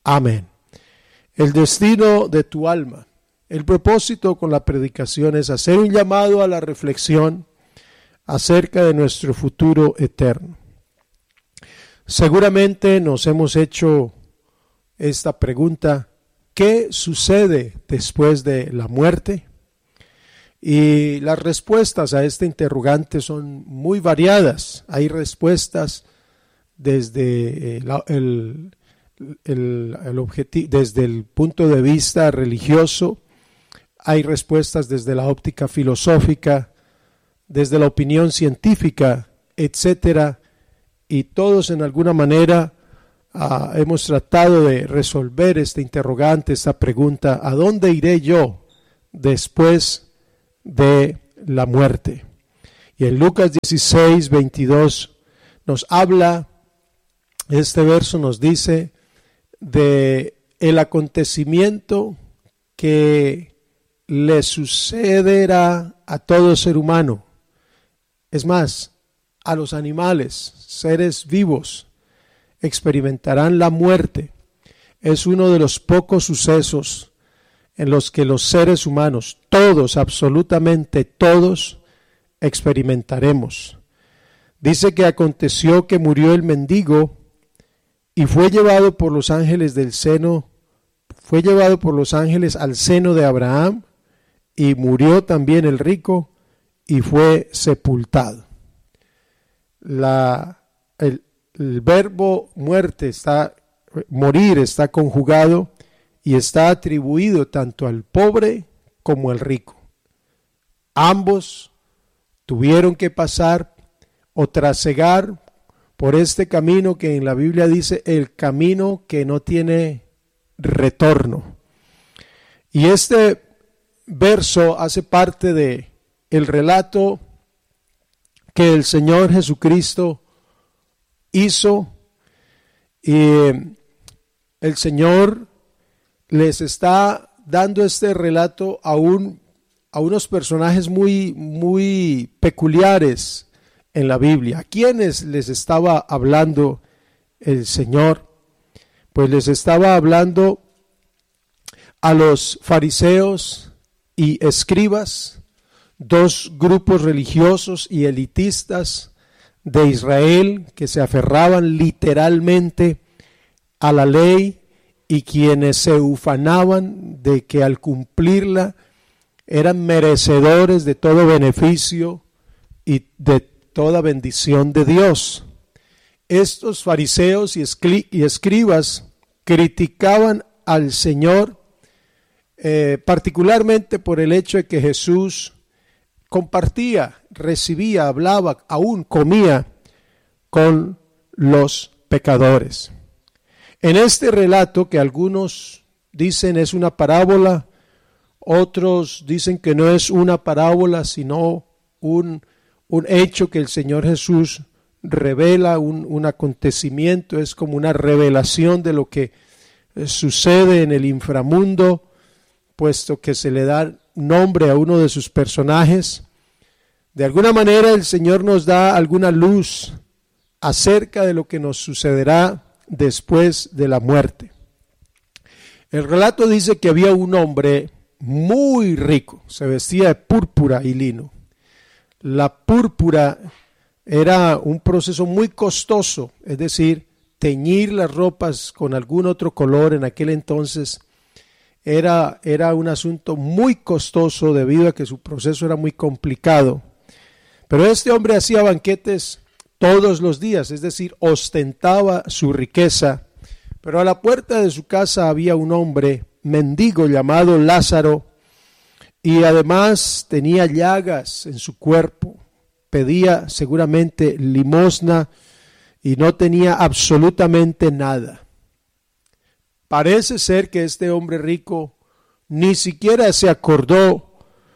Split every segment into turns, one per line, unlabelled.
Amén. El destino de tu alma. El propósito con la predicación es hacer un llamado a la reflexión acerca de nuestro futuro eterno. Seguramente nos hemos hecho esta pregunta: ¿qué sucede después de la muerte? Y las respuestas a este interrogante son muy variadas. Hay respuestas desde desde el punto de vista religioso, hay respuestas desde la óptica filosófica, desde la opinión científica, etcétera, y todos en alguna manera hemos tratado de resolver este interrogante, esta pregunta: ¿a dónde iré yo después de la muerte? Y en Lucas 16, 22 nos habla, este verso nos dice de el acontecimiento que le sucederá a todo ser humano. Es más, a los animales, seres vivos, experimentarán la muerte. Es uno de los pocos sucesos en los que los seres humanos, todos, absolutamente todos, experimentaremos. Dice que aconteció que murió el mendigo y fue llevado por los ángeles al seno de Abraham, y murió también el rico y fue sepultado. El verbo morir está conjugado y está atribuido tanto al pobre como al rico. Ambos tuvieron que pasar o trasegar por este camino que en la Biblia dice el camino que no tiene retorno. Y este verso hace parte de el relato que el Señor Jesucristo hizo, y el Señor les está dando este relato a unos personajes muy peculiares en la Biblia. ¿A quiénes les estaba hablando el Señor? Pues les estaba hablando a los fariseos y escribas, dos grupos religiosos y elitistas de Israel que se aferraban literalmente a la ley y quienes se ufanaban de que al cumplirla eran merecedores de todo beneficio y de toda bendición de Dios. Estos fariseos y escribas criticaban al Señor particularmente por el hecho de que Jesús compartía, recibía, hablaba, aún comía con los pecadores. En este relato, que algunos dicen es una parábola, otros dicen que no es una parábola, sino un hecho que el Señor Jesús revela, un acontecimiento, es como una revelación de lo que sucede en el inframundo, puesto que se le da nombre a uno de sus personajes. De alguna manera el Señor nos da alguna luz acerca de lo que nos sucederá después de la muerte. El relato dice que había un hombre muy rico, se vestía de púrpura y lino. La púrpura era un proceso muy costoso, es decir, teñir las ropas con algún otro color en aquel entonces era un asunto muy costoso debido a que su proceso era muy complicado. Pero este hombre hacía banquetes todos los días, es decir, ostentaba su riqueza. Pero a la puerta de su casa había un hombre mendigo llamado Lázaro, y además tenía llagas en su cuerpo, pedía seguramente limosna y no tenía absolutamente nada. Parece ser que este hombre rico ni siquiera se acordó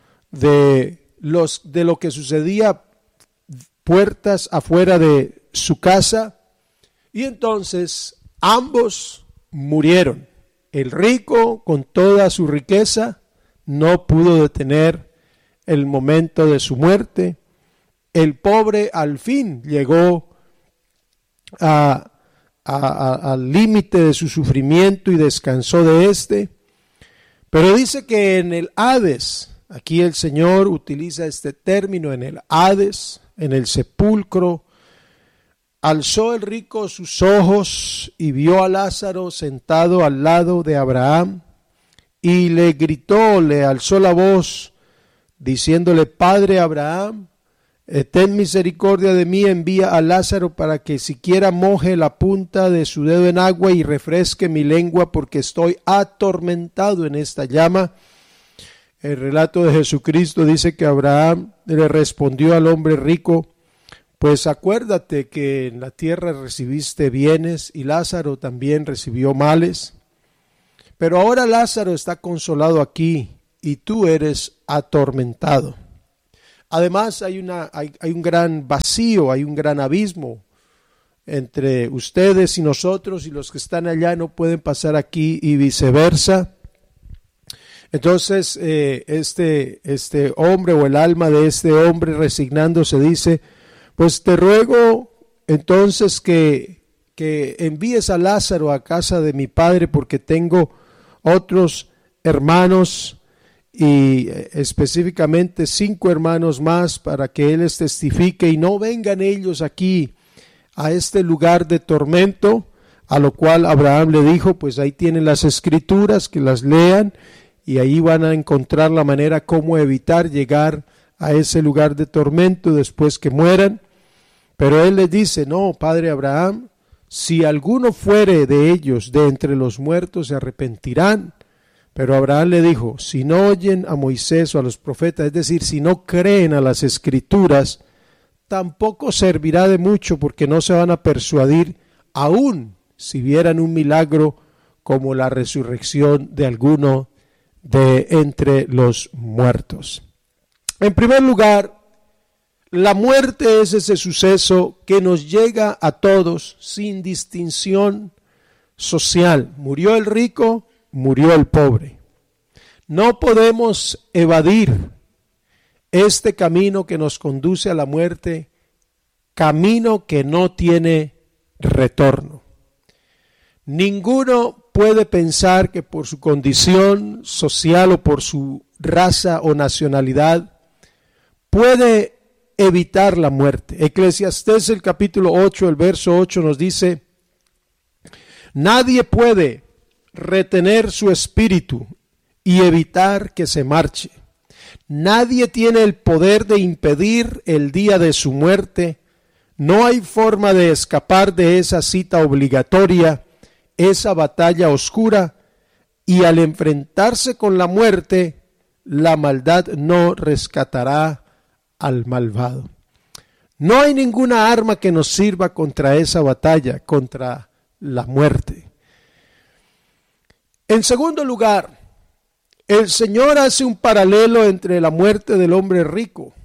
de lo que sucedía puertas afuera de su casa, y entonces ambos murieron. El rico, con toda su riqueza, no pudo detener el momento de su muerte. El pobre al fin llegó a al límite de su sufrimiento y descansó de éste. Pero dice que en el Hades, aquí el Señor utiliza este término, en el Hades, en el sepulcro, alzó el rico sus ojos y vio a Lázaro sentado al lado de Abraham y le gritó, le alzó la voz, diciéndole: Padre Abraham, ten misericordia de mí, envía a Lázaro para que siquiera moje la punta de su dedo en agua y refresque mi lengua, porque estoy atormentado en esta llama. El relato de Jesucristo dice que Abraham le respondió al hombre rico: pues acuérdate que en la tierra recibiste bienes y Lázaro también recibió males, pero ahora Lázaro está consolado aquí y tú eres atormentado. Además hay un gran vacío, hay un gran abismo entre ustedes y nosotros, y los que están allá no pueden pasar aquí y viceversa. Entonces este hombre, o el alma de este hombre, resignándose, dice: pues te ruego entonces que envíes a Lázaro a casa de mi padre, porque tengo otros hermanos, y específicamente 5 hermanos más, para que él les testifique y no vengan ellos aquí a este lugar de tormento. A lo cual Abraham le dijo: pues ahí tienen las escrituras, que las lean y ahí van a encontrar la manera cómo evitar llegar a ese lugar de tormento después que mueran. Pero él les dice: no, padre Abraham, si alguno fuere de ellos de entre los muertos, se arrepentirán. Pero Abraham le dijo: si no oyen a Moisés o a los profetas, es decir, si no creen a las escrituras, tampoco servirá de mucho, porque no se van a persuadir, aun si vieran un milagro como la resurrección de alguno de entre los muertos. En primer lugar, la muerte es ese suceso que nos llega a todos sin distinción social. Murió el rico, murió el pobre. No podemos evadir este camino que nos conduce a la muerte, camino que no tiene retorno. Ninguno puede pensar que por su condición social o por su raza o nacionalidad puede evitar la muerte. Eclesiastés, el capítulo 8, el verso 8 nos dice: nadie puede retener su espíritu y evitar que se marche. Nadie tiene el poder de impedir el día de su muerte. No hay forma de escapar de esa cita obligatoria, esa batalla oscura, y al enfrentarse con la muerte, la maldad no rescatará al malvado. No hay ninguna arma que nos sirva contra esa batalla, contra la muerte. En segundo lugar, el Señor hace un paralelo entre la muerte del hombre rico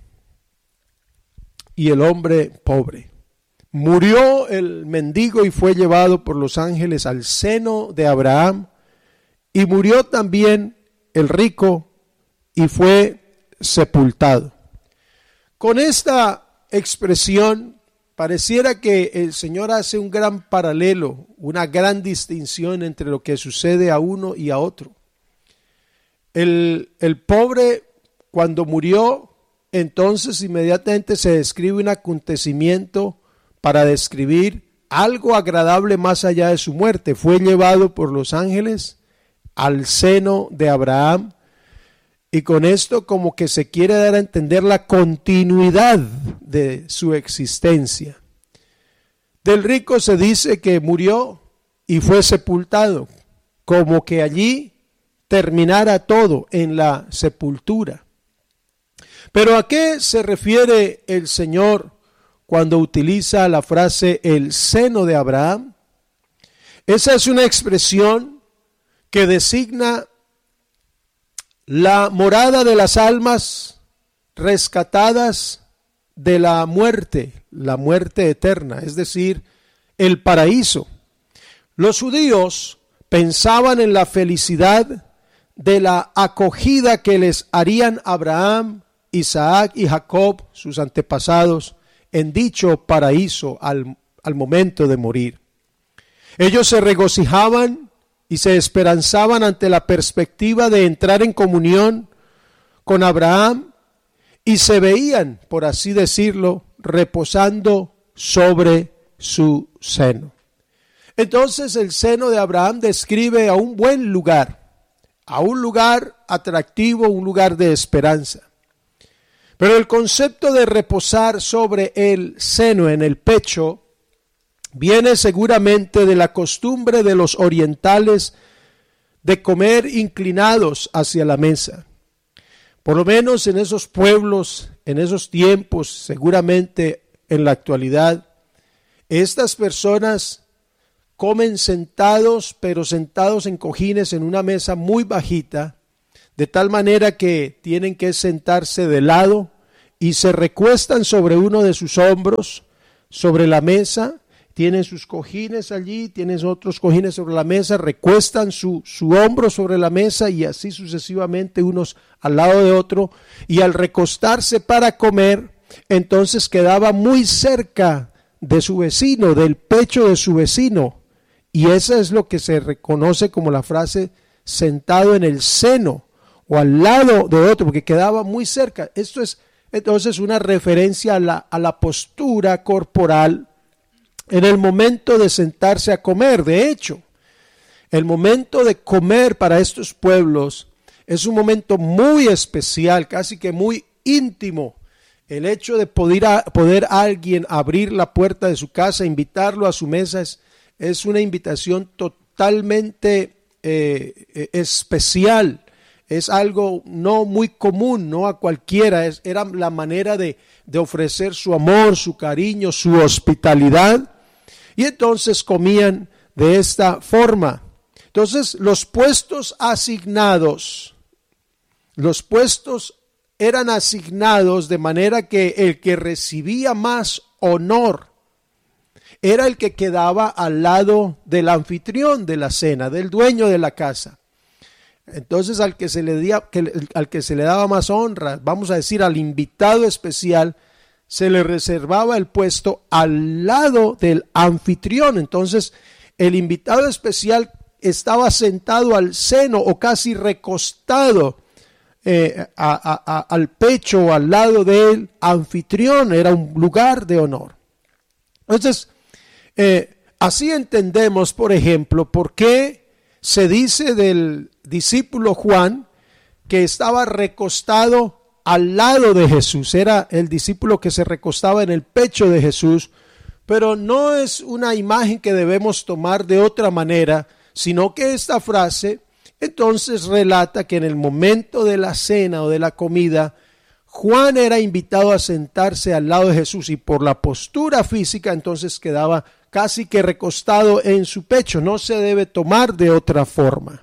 y el hombre pobre. Murió el mendigo y fue llevado por los ángeles al seno de Abraham, y murió también el rico y fue sepultado. Con esta expresión pareciera que el Señor hace un gran paralelo, una gran distinción entre lo que sucede a uno y a otro. El pobre, cuando murió, entonces inmediatamente se describe un acontecimiento para describir algo agradable más allá de su muerte. Fue llevado por los ángeles al seno de Abraham, y con esto como que se quiere dar a entender la continuidad de su existencia. Del rico se dice que murió y fue sepultado, como que allí terminara todo en la sepultura. Pero ¿a qué se refiere el Señor cuando utiliza la frase el seno de Abraham? Esa es una expresión que designa la morada de las almas rescatadas de la muerte eterna, es decir, el paraíso. Los judíos pensaban en la felicidad de la acogida que les harían Abraham, Isaac y Jacob, sus antepasados, en dicho paraíso al momento de morir. Ellos se regocijaban y se esperanzaban ante la perspectiva de entrar en comunión con Abraham y se veían, por así decirlo, reposando sobre su seno. Entonces el seno de Abraham describe a un buen lugar, a un lugar atractivo, un lugar de esperanza. Pero el concepto de reposar sobre el seno, en el pecho, viene seguramente de la costumbre de los orientales de comer inclinados hacia la mesa. Por lo menos en esos pueblos, en esos tiempos, seguramente en la actualidad, estas personas comen sentados, pero sentados en cojines en una mesa muy bajita, de tal manera que tienen que sentarse de lado y se recuestan sobre uno de sus hombros, sobre la mesa, tienen sus cojines allí, tienen otros cojines sobre la mesa, recuestan su hombro sobre la mesa y así sucesivamente unos al lado de otro, y al recostarse para comer, entonces quedaba muy cerca de su vecino, del pecho de su vecino, y eso es lo que se reconoce como la frase sentado en el seno o al lado de otro, porque quedaba muy cerca. Esto es entonces una referencia a la postura corporal en el momento de sentarse a comer. De hecho, el momento de comer para estos pueblos es un momento muy especial, casi que muy íntimo. El hecho de poder alguien abrir la puerta de su casa, invitarlo a su mesa, es una invitación totalmente especial. Es algo no muy común, no a cualquiera. Era la manera de ofrecer su amor, su cariño, su hospitalidad. Y entonces comían de esta forma. Entonces los puestos eran asignados de manera que el que recibía más honor era el que quedaba al lado del anfitrión de la cena, del dueño de la casa. Entonces al que se le daba más honra, vamos a decir al invitado especial, se le reservaba el puesto al lado del anfitrión. Entonces el invitado especial estaba sentado al seno o casi recostado al pecho o al lado del anfitrión. Era un lugar de honor. Entonces así entendemos, por ejemplo, por qué se dice del discípulo Juan que estaba recostado al lado de Jesús. Era el discípulo que se recostaba en el pecho de Jesús, pero no es una imagen que debemos tomar de otra manera, sino que esta frase entonces relata que en el momento de la cena o de la comida, Juan era invitado a sentarse al lado de Jesús y por la postura física entonces quedaba casi que recostado en su pecho. No se debe tomar de otra forma.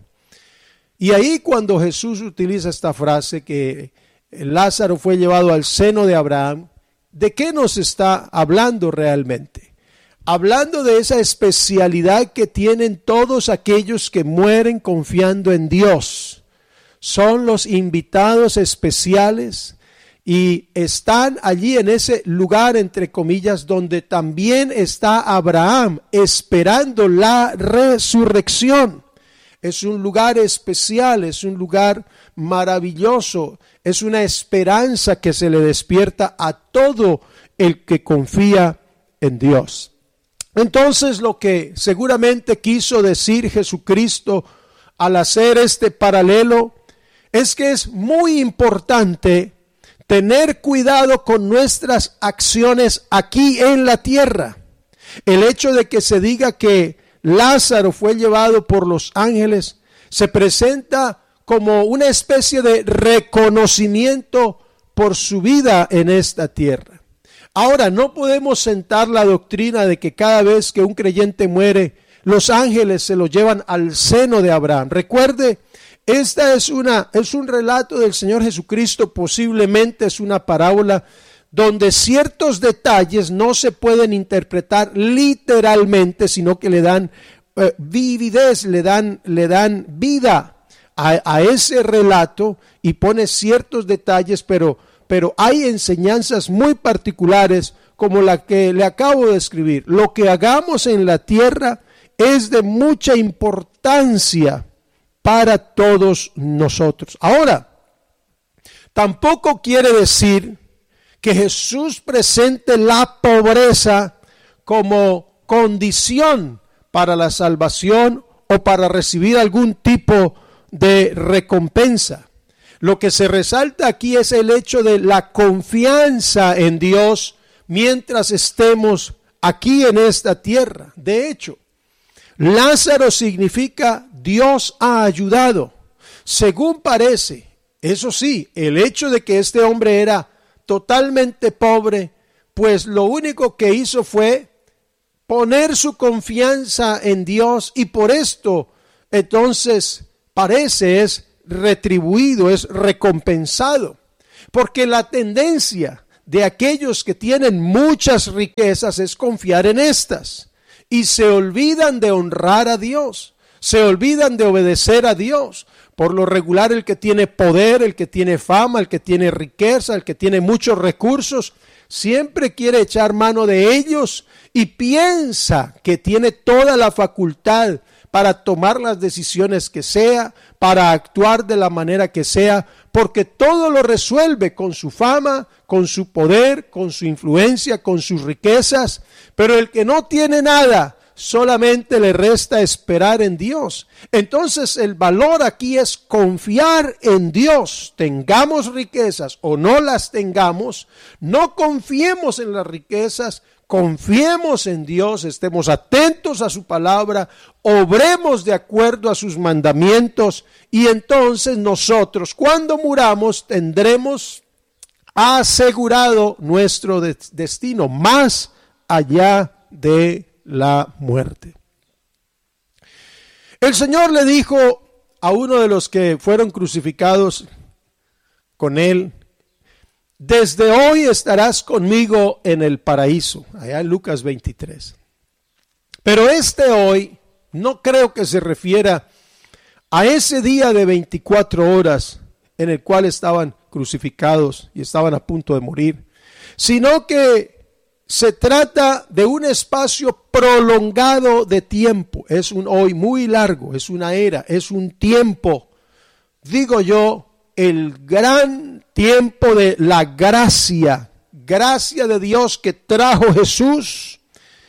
Y ahí cuando Jesús utiliza esta frase que Lázaro fue llevado al seno de Abraham, ¿de qué nos está hablando realmente? Hablando de esa especialidad que tienen todos aquellos que mueren confiando en Dios. Son los invitados especiales y están allí en ese lugar, entre comillas, donde también está Abraham esperando la resurrección. Es un lugar especial, es un lugar maravilloso, es una esperanza que se le despierta a todo el que confía en Dios. Entonces, lo que seguramente quiso decir Jesucristo al hacer este paralelo es que es muy importante tener cuidado con nuestras acciones aquí en la tierra. El hecho de que se diga que Lázaro fue llevado por los ángeles se presenta como una especie de reconocimiento por su vida en esta tierra. Ahora, no podemos sentar la doctrina de que cada vez que un creyente muere, los ángeles se lo llevan al seno de Abraham. Recuerde, esta es un relato del Señor Jesucristo, posiblemente es una parábola donde ciertos detalles no se pueden interpretar literalmente, sino que le dan vividez, le dan vida a ese relato y pone ciertos detalles, pero hay enseñanzas muy particulares como la que le acabo de escribir. Lo que hagamos en la tierra es de mucha importancia para todos nosotros. Ahora, tampoco quiere decir que Jesús presente la pobreza como condición para la salvación o para recibir algún tipo de recompensa. Lo que se resalta aquí es el hecho de la confianza en Dios mientras estemos aquí en esta tierra. De hecho, Lázaro significa Dios ha ayudado. Según parece, eso sí, el hecho de que este hombre era totalmente pobre, pues lo único que hizo fue poner su confianza en Dios y por esto entonces parece es retribuido, es recompensado. Porque la tendencia de aquellos que tienen muchas riquezas es confiar en estas y se olvidan de honrar a Dios, se olvidan de obedecer a Dios. Por lo regular, el que tiene poder, el que tiene fama, el que tiene riqueza, el que tiene muchos recursos, siempre quiere echar mano de ellos y piensa que tiene toda la facultad para tomar las decisiones que sea, para actuar de la manera que sea, porque todo lo resuelve con su fama, con su poder, con su influencia, con sus riquezas. Pero el que no tiene nada, solamente le resta esperar en Dios. Entonces el valor aquí es confiar en Dios. Tengamos riquezas o no las tengamos, no confiemos en las riquezas, confiemos en Dios, estemos atentos a su palabra, obremos de acuerdo a sus mandamientos y entonces nosotros cuando muramos tendremos asegurado nuestro destino más allá de la muerte. El Señor le dijo a uno de los que fueron crucificados con él: desde hoy estarás conmigo en el paraíso, allá en Lucas 23. Pero este hoy no creo que se refiera a ese día de 24 horas en el cual estaban crucificados y estaban a punto de morir, sino que se trata de un espacio prolongado de tiempo. Es un hoy muy largo, es una era, es un tiempo, digo yo, el gran tiempo de la gracia de Dios que trajo Jesús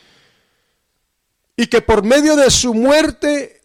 y que por medio de su muerte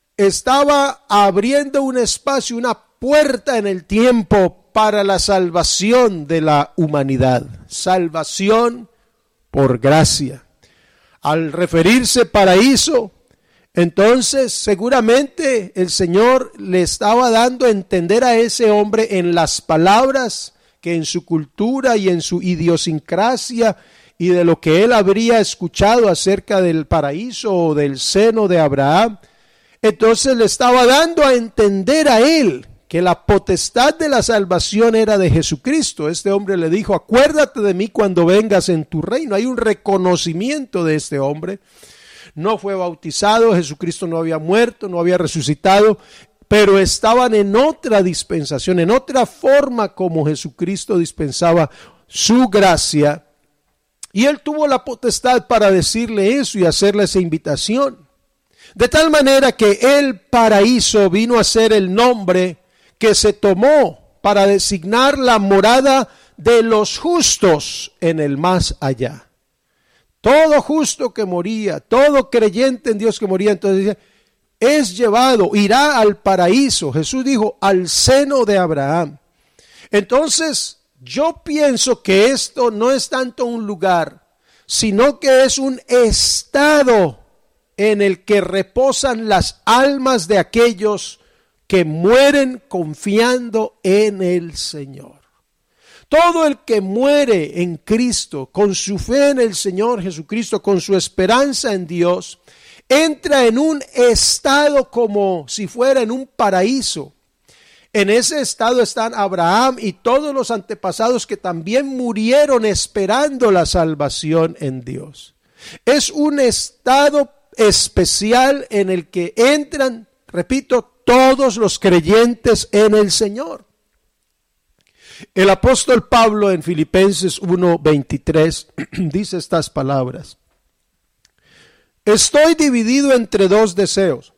estaba abriendo un espacio, una puerta en el tiempo para la salvación de la humanidad. Salvación por gracia. Al referirse paraíso, entonces seguramente el Señor le estaba dando a entender a ese hombre en las palabras que en su cultura y en su idiosincrasia y de lo que él habría escuchado acerca del paraíso o del seno de Abraham, entonces le estaba dando a entender a él que la potestad de la salvación era de Jesucristo. Este hombre le dijo: acuérdate de mí cuando vengas en tu reino. Hay un reconocimiento de este hombre. No fue bautizado, Jesucristo no había muerto, no había resucitado, pero estaban en otra dispensación, en otra forma como Jesucristo dispensaba su gracia. Y él tuvo la potestad para decirle eso y hacerle esa invitación. De tal manera que el paraíso vino a ser el nombre que se tomó para designar la morada de los justos en el más allá. Todo justo que moría, todo creyente en Dios que moría, entonces dice, es llevado, irá al paraíso. Jesús dijo, al seno de Abraham. Entonces, yo pienso que esto no es tanto un lugar, sino que es un estado en el que reposan las almas de aquellos que mueren confiando en el Señor. Todo el que muere en Cristo, con su fe en el Señor Jesucristo, con su esperanza en Dios, entra en un estado como si fuera en un paraíso. En ese estado están Abraham y todos los antepasados que también murieron esperando la salvación en Dios. Es un estado especial en el que entran, repito, todos los creyentes en el Señor. El apóstol Pablo en Filipenses 1:23 dice estas palabras: Estoy dividido entre dos deseos.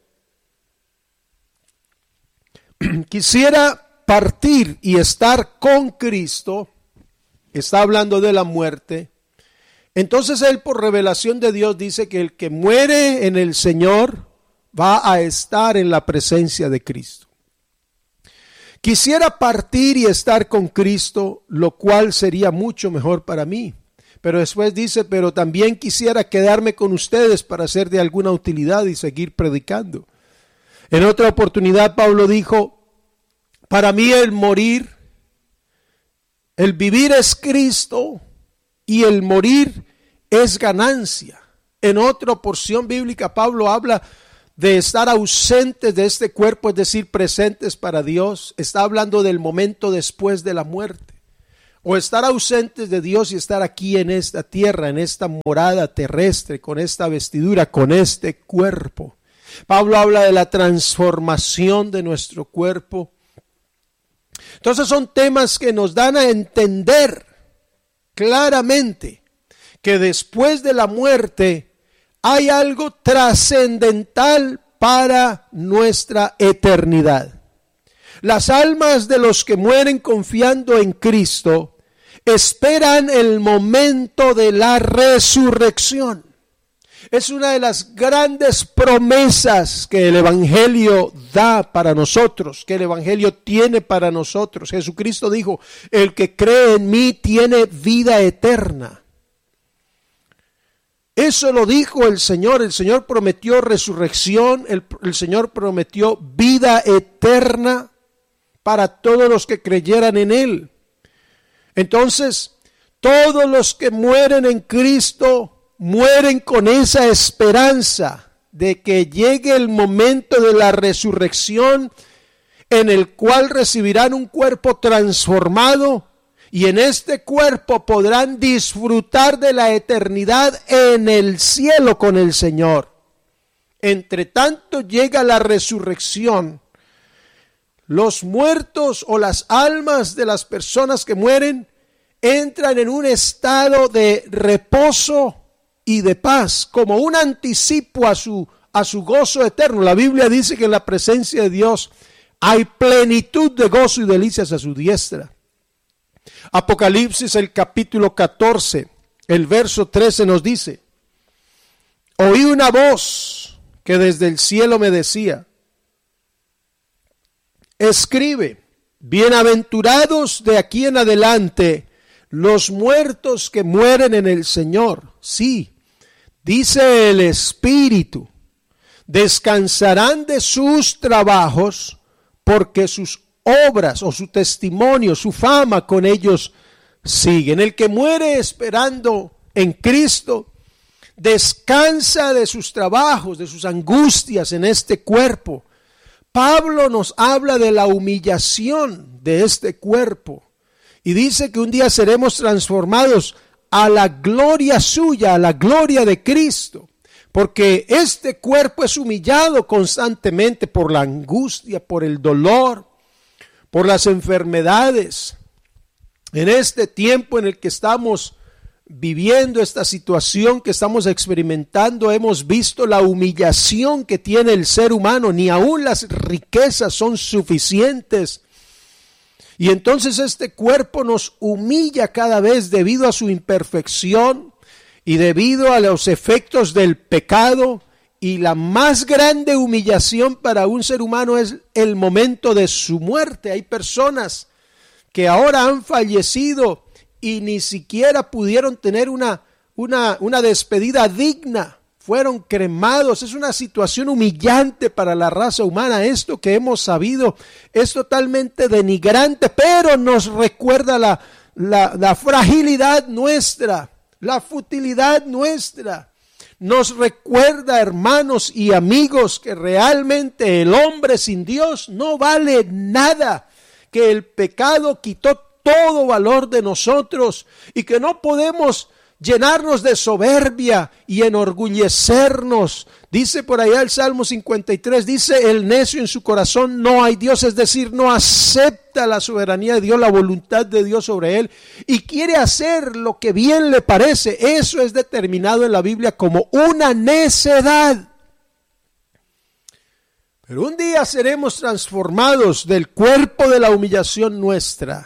Quisiera partir y estar con Cristo. Está hablando de la muerte. Entonces él, por revelación de Dios, dice que el que muere en el Señor va a estar en la presencia de Cristo. Quisiera partir y estar con Cristo, lo cual sería mucho mejor para mí. Pero después dice, pero también quisiera quedarme con ustedes para ser de alguna utilidad y seguir predicando. En otra oportunidad Pablo dijo, para mí el vivir es Cristo y el morir es ganancia. En otra porción bíblica Pablo habla de estar ausentes de este cuerpo, es decir, presentes para Dios. Está hablando del momento después de la muerte. O estar ausentes de Dios y estar aquí en esta tierra, en esta morada terrestre, con esta vestidura, con este cuerpo. Pablo habla de la transformación de nuestro cuerpo. Entonces son temas que nos dan a entender claramente que después de la muerte hay algo trascendental para nuestra eternidad. Las almas de los que mueren confiando en Cristo esperan el momento de la resurrección. Es una de las grandes promesas que el Evangelio da para nosotros, que el Evangelio tiene para nosotros. Jesucristo dijo, el que cree en mí tiene vida eterna. Eso lo dijo el Señor prometió resurrección, el Señor prometió vida eterna para todos los que creyeran en Él. Entonces, todos los que mueren en Cristo mueren con esa esperanza de que llegue el momento de la resurrección en el cual recibirán un cuerpo transformado y en este cuerpo podrán disfrutar de la eternidad en el cielo con el Señor. Entre tanto llega la resurrección. Los muertos o las almas de las personas que mueren entran en un estado de reposo y de paz, como un anticipo a su gozo eterno. La Biblia dice que en la presencia de Dios hay plenitud de gozo y delicias a su diestra. Apocalipsis, el capítulo 14, el verso 13 nos dice, oí una voz que desde el cielo me decía, escribe, bienaventurados de aquí en adelante los muertos que mueren en el Señor. Sí, dice el Espíritu, descansarán de sus trabajos porque sus obras o su testimonio, su fama con ellos siguen. El que muere esperando en Cristo descansa de sus trabajos, de sus angustias en este cuerpo. Pablo nos habla de la humillación de este cuerpo y dice que un día seremos transformados a la gloria suya, a la gloria de Cristo, porque este cuerpo es humillado constantemente por la angustia, por el dolor, por las enfermedades. En este tiempo en el que estamos viviendo esta situación que estamos experimentando, hemos visto la humillación que tiene el ser humano. Ni aún las riquezas son suficientes. Y entonces este cuerpo nos humilla cada vez debido a su imperfección y debido a los efectos del pecado. Y la más grande humillación para un ser humano es el momento de su muerte. Hay personas que ahora han fallecido y ni siquiera pudieron tener una despedida digna. Fueron cremados. Es una situación humillante para la raza humana. Esto que hemos sabido es totalmente denigrante, pero nos recuerda la fragilidad nuestra, la futilidad nuestra. Nos recuerda, hermanos y amigos, que realmente el hombre sin Dios no vale nada, que el pecado quitó todo valor de nosotros y que no podemos llenarnos de soberbia y enorgullecernos. Dice por allá el Salmo 53, dice el necio en su corazón no hay Dios, es decir, no acepta la soberanía de Dios, la voluntad de Dios sobre él y quiere hacer lo que bien le parece. Eso es determinado en la Biblia como una necedad. Pero un día seremos transformados del cuerpo de la humillación nuestra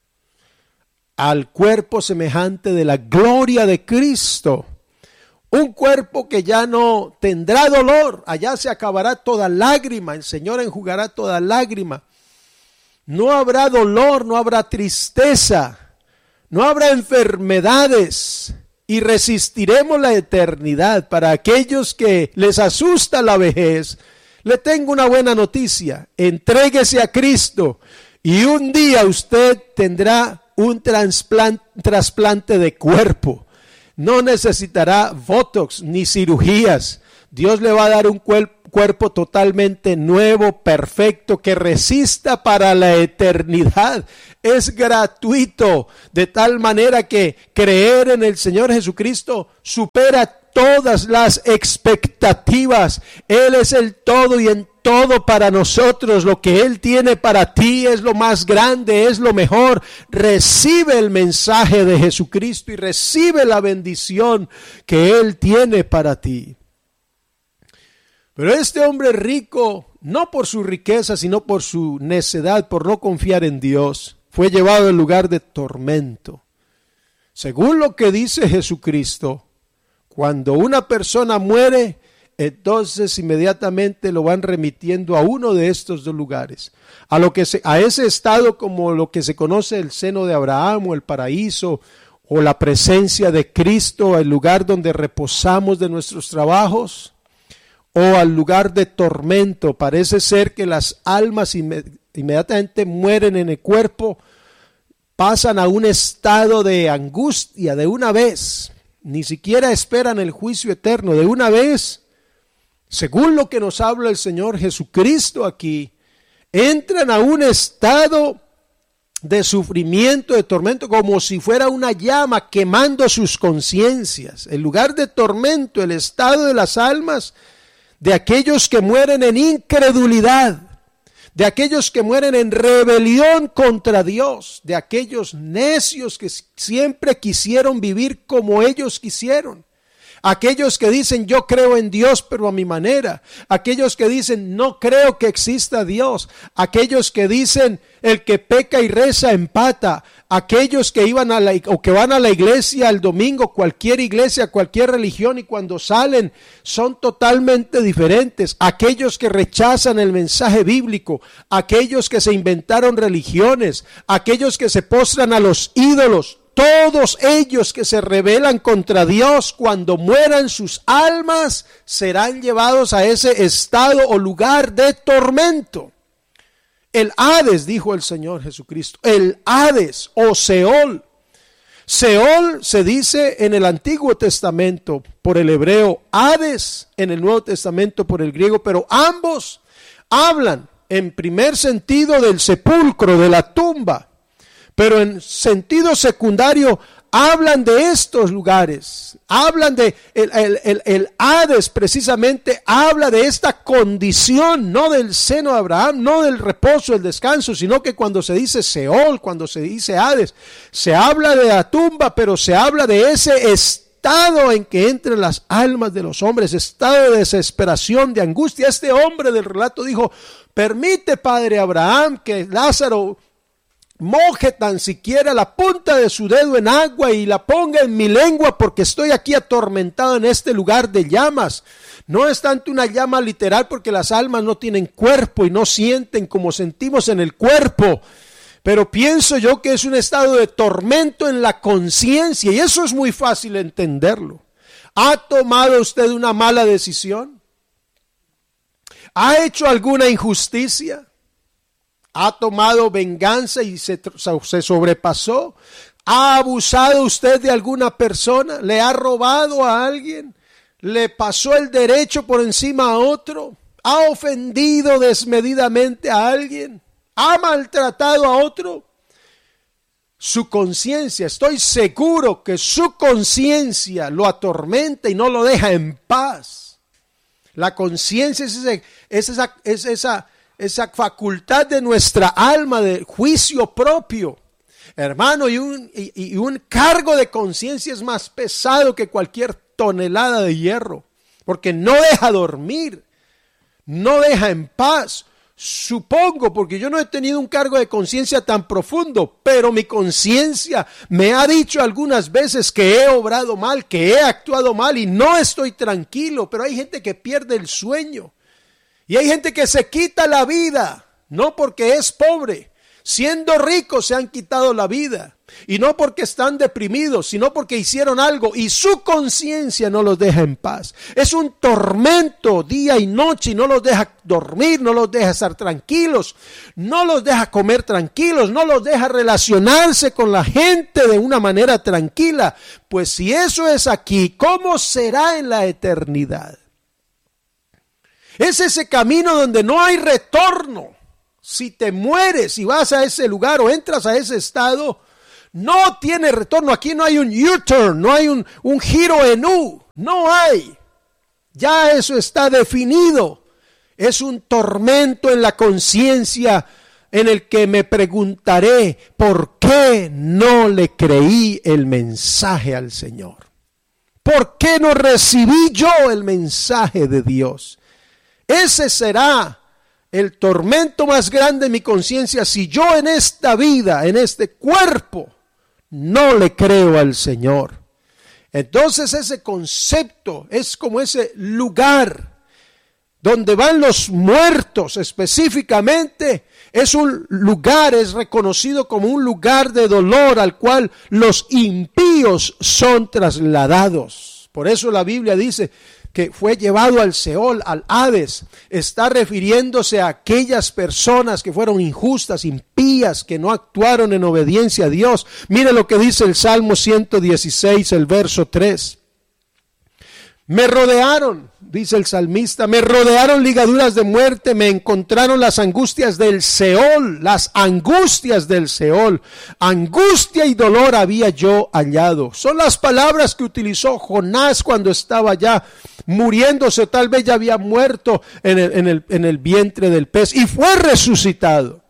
al cuerpo semejante de la gloria de Cristo. Un cuerpo que ya no tendrá dolor, allá se acabará toda lágrima, el Señor enjugará toda lágrima. No habrá dolor, no habrá tristeza, no habrá enfermedades y resistiremos la eternidad. Para aquellos que les asusta la vejez, le tengo una buena noticia: entréguese a Cristo y un día usted tendrá un trasplante de cuerpo. No necesitará botox ni cirugías. Dios le va a dar un cuerpo totalmente nuevo, perfecto, que resista para la eternidad. Es gratuito, de tal manera que creer en el Señor Jesucristo supera todas las expectativas. Él es el todo y en todo para nosotros. Lo que Él tiene para ti es lo más grande, es lo mejor. Recibe el mensaje de Jesucristo y recibe la bendición que Él tiene para ti. Pero este hombre rico, no por su riqueza, sino por su necedad, por no confiar en Dios, fue llevado al lugar de tormento. Según lo que dice Jesucristo, cuando una persona muere, entonces inmediatamente lo van remitiendo a uno de estos dos lugares, a ese estado como lo que se conoce el seno de Abraham o el paraíso o la presencia de Cristo, el lugar donde reposamos de nuestros trabajos, o al lugar de tormento. Parece ser que las almas inmediatamente mueren en el cuerpo, pasan a un estado de angustia de una vez, ni siquiera esperan el juicio eterno, de una vez. Según lo que nos habla el Señor Jesucristo aquí, entran a un estado de sufrimiento, de tormento, como si fuera una llama quemando sus conciencias. El lugar de tormento, el estado de las almas de aquellos que mueren en incredulidad, de aquellos que mueren en rebelión contra Dios, de aquellos necios que siempre quisieron vivir como ellos quisieron. Aquellos que dicen yo creo en Dios pero a mi manera. Aquellos que dicen no creo que exista Dios. Aquellos que dicen el que peca y reza empata. Aquellos que iban que van a la iglesia el domingo, cualquier iglesia, cualquier religión, y cuando salen son totalmente diferentes. Aquellos que rechazan el mensaje bíblico. Aquellos que se inventaron religiones. Aquellos que se postran a los ídolos. Todos ellos que se rebelan contra Dios, cuando mueran sus almas, serán llevados a ese estado o lugar de tormento. El Hades, dijo el Señor Jesucristo, el Hades o Seol. Seol se dice en el Antiguo Testamento por el hebreo, Hades en el Nuevo Testamento por el griego, pero ambos hablan en primer sentido del sepulcro, de la tumba. Pero en sentido secundario hablan de estos lugares, hablan de el Hades precisamente, habla de esta condición, no del seno de Abraham, no del reposo, el descanso, sino que cuando se dice Seol, cuando se dice Hades, se habla de la tumba, pero se habla de ese estado en que entran las almas de los hombres, estado de desesperación, de angustia. Este hombre del relato dijo, permite, Padre Abraham, que Lázaro moje tan siquiera la punta de su dedo en agua y la ponga en mi lengua, porque estoy aquí atormentado en este lugar de llamas. No es tanto una llama literal, porque las almas no tienen cuerpo y no sienten como sentimos en el cuerpo, pero pienso yo que es un estado de tormento en la conciencia, y eso es muy fácil entenderlo. ¿Ha tomado usted una mala decisión? ¿Ha hecho alguna injusticia? ¿Ha tomado venganza y se sobrepasó? ¿Ha abusado usted de alguna persona? ¿Le ha robado a alguien? ¿Le pasó el derecho por encima a otro? ¿Ha ofendido desmedidamente a alguien? ¿Ha maltratado a otro? su conciencia, estoy seguro que su conciencia lo atormenta y no lo deja en paz. La conciencia es esa facultad de nuestra alma de juicio propio. Hermano, y un cargo de conciencia es más pesado que cualquier tonelada de hierro, porque no deja dormir, no deja en paz. Supongo, porque yo no he tenido un cargo de conciencia tan profundo, pero mi conciencia me ha dicho algunas veces que he obrado mal, que he actuado mal y no estoy tranquilo. Pero hay gente que pierde el sueño y hay gente que se quita la vida, no porque es pobre. Siendo ricos se han quitado la vida, y no porque están deprimidos, sino porque hicieron algo y su conciencia no los deja en paz. Es un tormento día y noche y no los deja dormir, no los deja estar tranquilos, no los deja comer tranquilos, no los deja relacionarse con la gente de una manera tranquila. Pues si eso es aquí, ¿cómo será en la eternidad? Es ese camino donde no hay retorno. Si te mueres y vas a ese lugar o entras a ese estado, no tiene retorno. Aquí no hay un U-turn, no hay un giro en U, no hay. Ya eso está definido. Es un tormento en la conciencia en el que me preguntaré, ¿por qué no le creí el mensaje al Señor? ¿Por qué no recibí yo el mensaje de Dios? Ese será el tormento más grande de mi conciencia si yo en esta vida, en este cuerpo, no le creo al Señor. Entonces ese concepto es como ese lugar donde van los muertos específicamente. Es un lugar, es reconocido como un lugar de dolor al cual los impíos son trasladados. Por eso la Biblia dice que fue llevado al Seol, al Hades. Está refiriéndose a aquellas personas que fueron injustas, impías, que no actuaron en obediencia a Dios. Mire lo que dice el Salmo 116, el verso 3. Me rodearon, dice el salmista, me rodearon ligaduras de muerte, me encontraron las angustias del Seol, las angustias del Seol. Angustia y dolor había yo hallado. Son las palabras que utilizó Jonás cuando estaba ya muriéndose, tal vez ya había muerto en el vientre del pez y fue resucitado.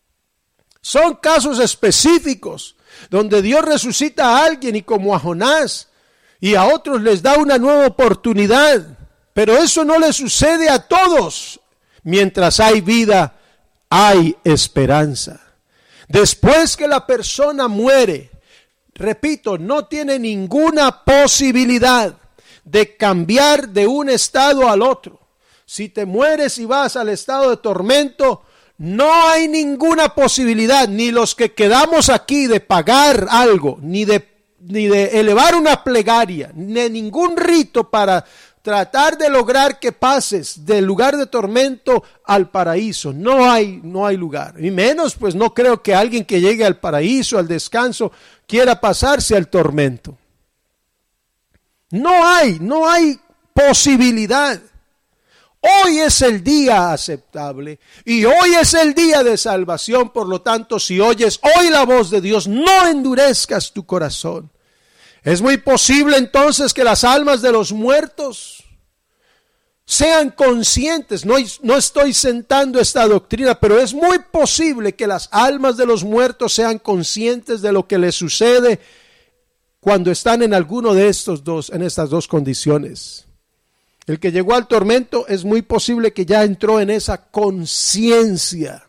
Son casos específicos donde Dios resucita a alguien y como a Jonás, y a otros les da una nueva oportunidad, pero eso no le sucede a todos. Mientras hay vida, hay esperanza. Después que la persona muere, repito, no tiene ninguna posibilidad de cambiar de un estado al otro. Si te mueres y vas al estado de tormento, no hay ninguna posibilidad, ni los que quedamos aquí de pagar algo, ni de elevar una plegaria, ni ningún rito para tratar de lograr que pases del lugar de tormento al paraíso. No hay lugar. Y menos, pues no creo que alguien que llegue al paraíso, al descanso, quiera pasarse al tormento. No hay posibilidad. Hoy es el día aceptable y hoy es el día de salvación. Por lo tanto, si oyes hoy la voz de Dios, no endurezcas tu corazón. Es muy posible entonces que las almas de los muertos sean conscientes. No estoy sentando esta doctrina, pero es muy posible que las almas de los muertos sean conscientes de lo que les sucede cuando están en alguno de en estas dos condiciones. El que llegó al tormento es muy posible que ya entró en esa conciencia.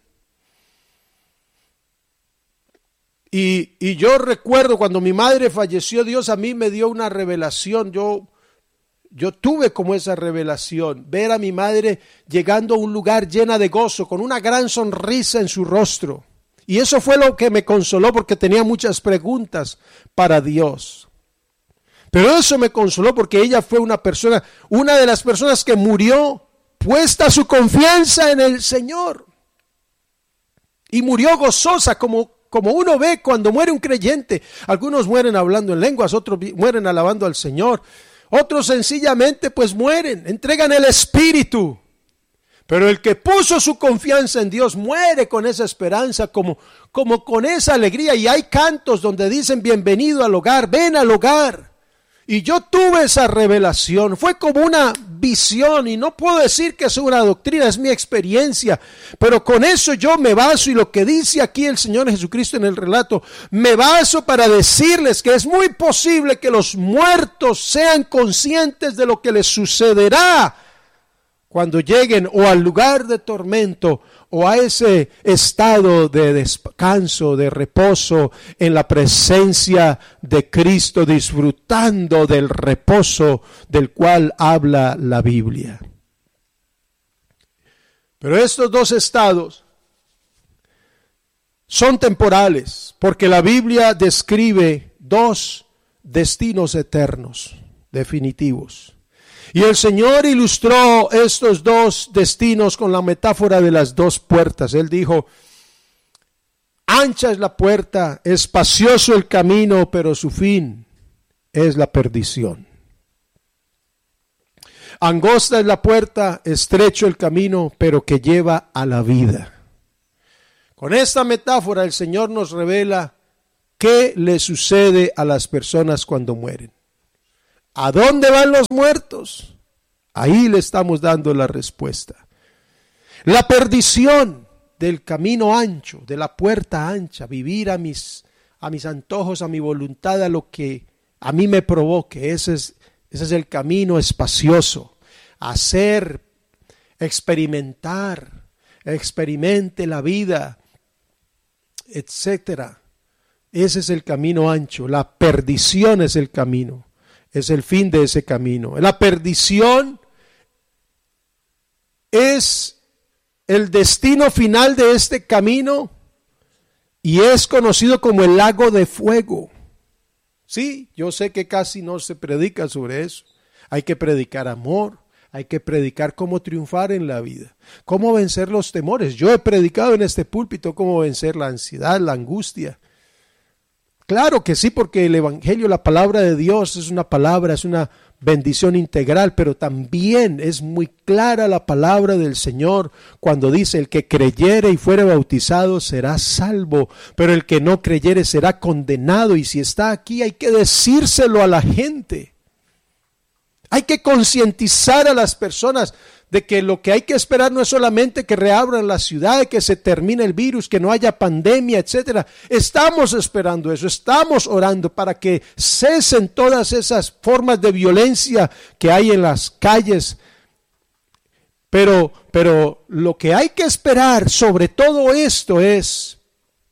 Y yo recuerdo cuando mi madre falleció, Dios a mí me dio una revelación. Yo tuve como esa revelación, ver a mi madre llegando a un lugar llena de gozo, con una gran sonrisa en su rostro. Y eso fue lo que me consoló, porque tenía muchas preguntas para Dios. Pero eso me consoló porque ella fue una de las personas que murió puesta su confianza en el Señor. Y murió gozosa como uno ve cuando muere un creyente. Algunos mueren hablando en lenguas, otros mueren alabando al Señor. Otros sencillamente pues mueren, entregan el espíritu. Pero el que puso su confianza en Dios muere con esa esperanza, como con esa alegría. Y hay cantos donde dicen: bienvenido al hogar, ven al hogar. Y yo tuve esa revelación, fue como una visión, y no puedo decir que es una doctrina, es mi experiencia, pero con eso yo me baso, y lo que dice aquí el Señor Jesucristo en el relato, me baso para decirles que es muy posible que los muertos sean conscientes de lo que les sucederá cuando lleguen o al lugar de tormento o a ese estado de descanso, de reposo en la presencia de Cristo, disfrutando del reposo del cual habla la Biblia. Pero estos dos estados son temporales, porque la Biblia describe dos destinos eternos, definitivos. Y el Señor ilustró estos dos destinos con la metáfora de las dos puertas. Él dijo: ancha es la puerta, espacioso el camino, pero su fin es la perdición. Angosta es la puerta, estrecho el camino, pero que lleva a la vida. Con esta metáfora el Señor nos revela qué le sucede a las personas cuando mueren. ¿A dónde van los muertos? Ahí le estamos dando la respuesta. La perdición del camino ancho, de la puerta ancha, vivir a mis antojos, a mi voluntad, a lo que a mí me provoque. Ese es el camino espacioso. Hacer, experimente la vida, etcétera. Ese es el camino ancho. La perdición es el camino. Es el fin de ese camino. La perdición es el destino final de este camino y es conocido como el lago de fuego. Sí, yo sé que casi no se predica sobre eso. Hay que predicar amor, hay que predicar cómo triunfar en la vida, cómo vencer los temores. Yo he predicado en este púlpito cómo vencer la ansiedad, la angustia. Claro que sí, porque el Evangelio, la palabra de Dios es una bendición integral, pero también es muy clara la palabra del Señor cuando dice: el que creyere y fuere bautizado será salvo, pero el que no creyere será condenado. Y si está aquí, hay que decírselo a la gente. Hay que concientizar a las personas de que lo que hay que esperar no es solamente que reabran la ciudad, que se termine el virus, que no haya pandemia, etcétera. Estamos esperando eso, estamos orando para que cesen todas esas formas de violencia que hay en las calles. Pero lo que hay que esperar sobre todo esto es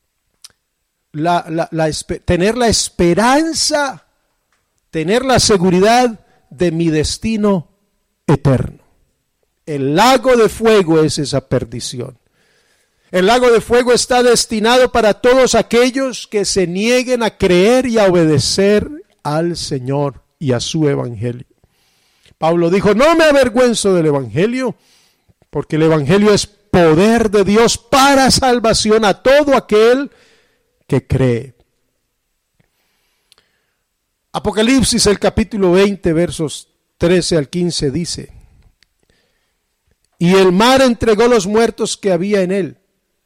tener la esperanza, tener la seguridad de mi destino eterno. El lago de fuego es esa perdición. El lago de fuego está destinado para todos aquellos que se nieguen a creer y a obedecer al Señor y a su evangelio. Pablo dijo: no me avergüenzo del evangelio, porque el evangelio es poder de Dios para salvación a todo aquel que cree. Apocalipsis, el capítulo 20, versos 13 al 15 dice: y el mar entregó los muertos que había en él,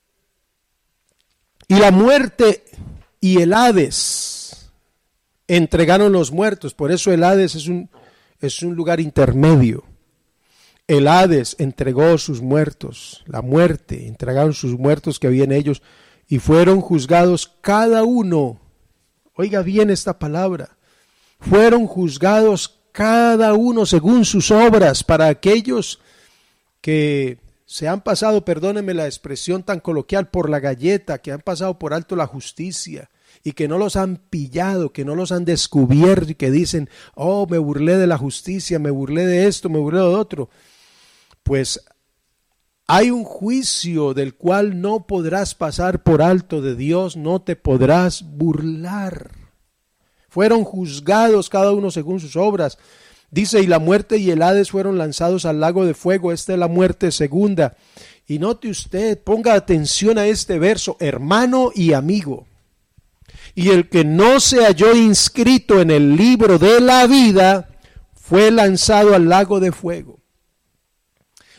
y la muerte y el Hades entregaron los muertos. Por eso el Hades es un lugar intermedio. El Hades entregó sus muertos, la muerte, entregaron sus muertos que había en ellos, y fueron juzgados cada uno. Oiga bien esta palabra: fueron juzgados cada uno según sus obras. Para aquellos que se han pasado, perdónenme la expresión tan coloquial, por la galleta, que han pasado por alto la justicia y que no los han pillado, que no los han descubierto y que dicen: oh, me burlé de la justicia, me burlé de esto, me burlé de otro. Pues hay un juicio del cual no podrás pasar por alto de Dios, no te podrás burlar. Fueron juzgados cada uno según sus obras. Dice: y la muerte y el Hades fueron lanzados al lago de fuego. Esta es la muerte segunda. Y note usted, ponga atención a este verso: hermano y amigo. Y el que no se halló inscrito en el libro de la vida fue lanzado al lago de fuego.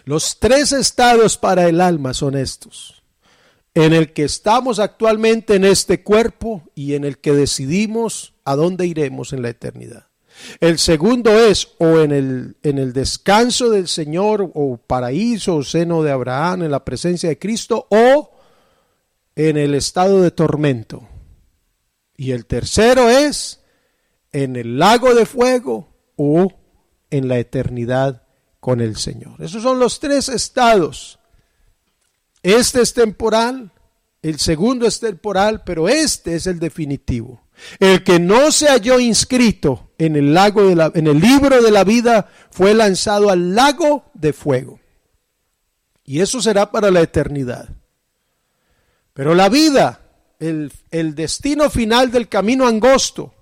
Los tres estados para el alma son estos: en el que estamos actualmente en este cuerpo y en el que decidimos a dónde iremos en la eternidad. El segundo es o en el descanso del Señor, o paraíso o seno de Abraham, en la presencia de Cristo, o en el estado de tormento. Y el tercero es en el lago de fuego o en la eternidad con el Señor. Esos son los tres estados. Este es temporal, el segundo es temporal, pero este es el definitivo. El que no se halló inscrito en el libro de la vida fue lanzado al lago de fuego. Y eso será para la eternidad. Pero la vida, el destino final del camino angosto,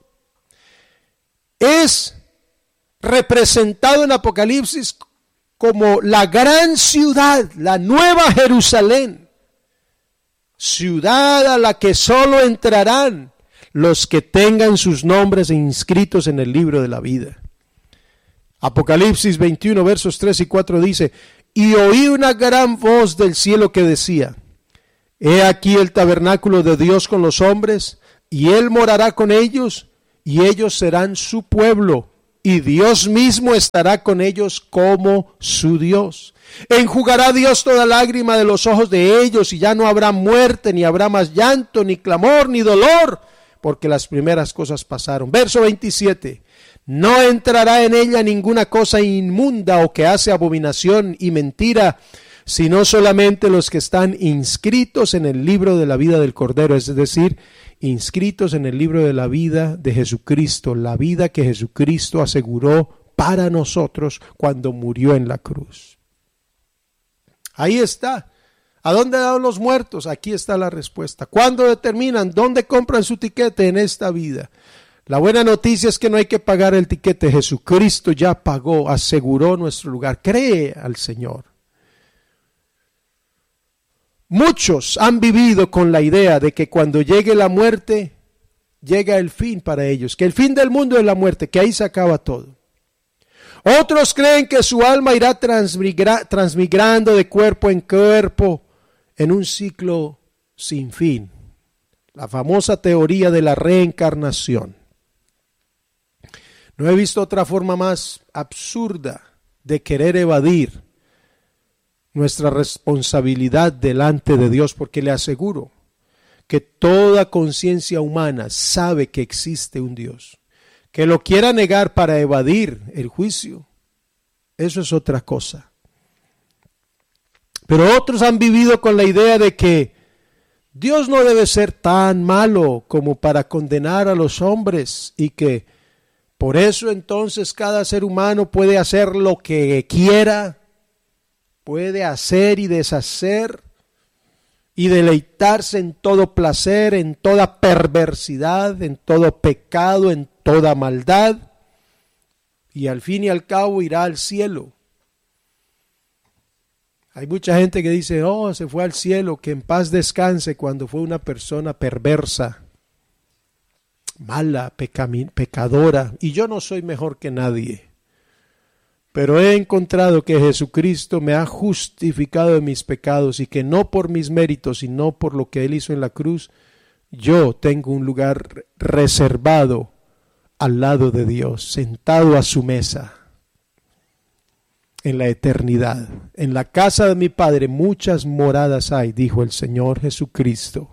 es representado en Apocalipsis como la gran ciudad, la nueva Jerusalén, ciudad a la que solo entrarán los que tengan sus nombres inscritos en el libro de la vida. Apocalipsis 21 versos 3 y 4 dice: y oí una gran voz del cielo que decía: he aquí el tabernáculo de Dios con los hombres, y Él morará con ellos, y ellos serán su pueblo, y Dios mismo estará con ellos como su Dios. Enjugará Dios toda lágrima de los ojos de ellos, y ya no habrá muerte, ni habrá más llanto, ni clamor, ni dolor, porque las primeras cosas pasaron. Verso 27. No entrará en ella ninguna cosa inmunda o que hace abominación y mentira, sino solamente los que están inscritos en el libro de la vida del Cordero, es decir, inscritos en el libro de la vida de Jesucristo, la vida que Jesucristo aseguró para nosotros cuando murió en la cruz. Ahí está. ¿A dónde dan los muertos? Aquí está la respuesta. ¿Cuándo determinan? ¿Dónde compran su tiquete en esta vida? La buena noticia es que no hay que pagar el tiquete. Jesucristo ya pagó, aseguró nuestro lugar. Cree al Señor. Muchos han vivido con la idea de que cuando llegue la muerte, llega el fin para ellos, que el fin del mundo es la muerte, que ahí se acaba todo. Otros creen que su alma irá transmigrando de cuerpo en cuerpo en un ciclo sin fin. La famosa teoría de la reencarnación. No he visto otra forma más absurda de querer evadir nuestra responsabilidad delante de Dios, porque le aseguro que toda conciencia humana sabe que existe un Dios. Que lo quiera negar para evadir el juicio, eso es otra cosa. Pero otros han vivido con la idea de que Dios no debe ser tan malo como para condenar a los hombres, y que por eso entonces cada ser humano puede hacer lo que quiera, puede hacer y deshacer y deleitarse en todo placer, en toda perversidad, en todo pecado, en toda maldad, y al fin y al cabo irá al cielo. Hay mucha gente que dice: oh, se fue al cielo, que en paz descanse, cuando fue una persona perversa, mala, pecadora. Y yo no soy mejor que nadie, pero he encontrado que Jesucristo me ha justificado de mis pecados, y que no por mis méritos, sino por lo que Él hizo en la cruz, yo tengo un lugar reservado al lado de Dios, sentado a su mesa en la eternidad. En la casa de mi Padre muchas moradas hay, dijo el Señor Jesucristo.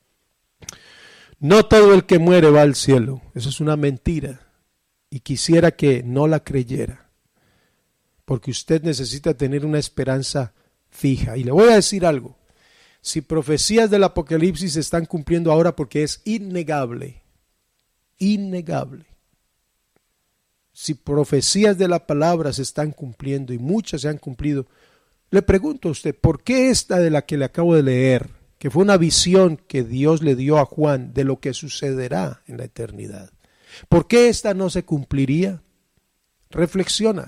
No todo el que muere va al cielo. Eso es una mentira, y quisiera que no la creyera, porque usted necesita tener una esperanza fija. Y le voy a decir algo: si profecías del Apocalipsis se están cumpliendo ahora, porque es innegable, si profecías de la palabra se están cumpliendo, y muchas se han cumplido, le pregunto a usted, ¿por qué esta de la que le acabo de leer, que fue una visión que Dios le dio a Juan de lo que sucederá en la eternidad, por qué esta no se cumpliría? Reflexiona.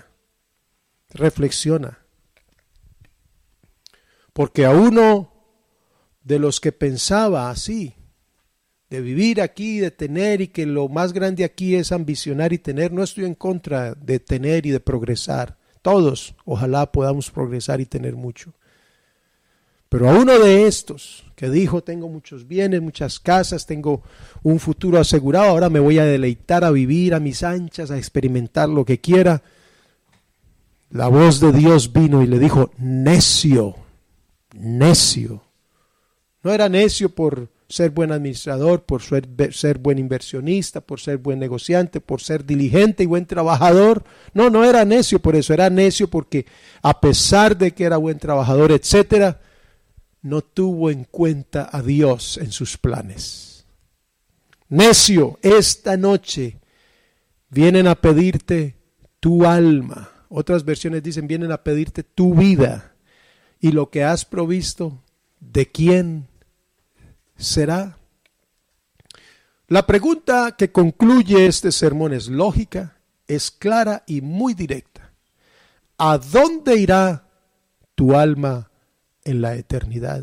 Porque a uno de los que pensaba así, de vivir aquí, de tener, y que lo más grande aquí es ambicionar y tener, no estoy en contra de tener y de progresar, todos, ojalá podamos progresar y tener mucho. Pero a uno de estos que dijo, tengo muchos bienes, muchas casas, tengo un futuro asegurado, ahora me voy a deleitar a vivir a mis anchas, a experimentar lo que quiera. La voz de Dios vino y le dijo, necio, necio. No era necio por ser buen administrador, por ser buen inversionista, por ser buen negociante, por ser diligente y buen trabajador. No, no era necio por eso, era necio porque a pesar de que era buen trabajador, etcétera, no tuvo en cuenta a Dios en sus planes. Necio, esta noche vienen a pedirte tu alma. Otras versiones dicen, vienen a pedirte tu vida. Y lo que has provisto, ¿de quién será? La pregunta que concluye este sermón es lógica, es clara y muy directa. ¿A dónde irá tu alma en la eternidad?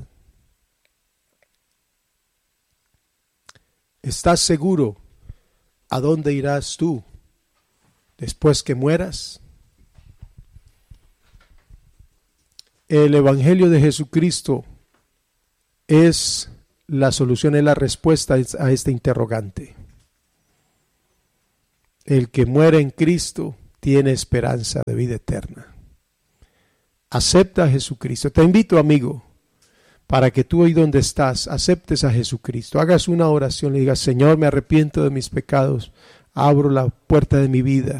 ¿Estás seguro a dónde irás tú después que mueras? El Evangelio de Jesucristo es la solución, es la respuesta a este interrogante. El que muere en Cristo tiene esperanza de vida eterna. Acepta a Jesucristo. Te invito, amigo, para que tú ahí donde estás, aceptes a Jesucristo. Hagas una oración, le digas, Señor, me arrepiento de mis pecados. Abro la puerta de mi vida.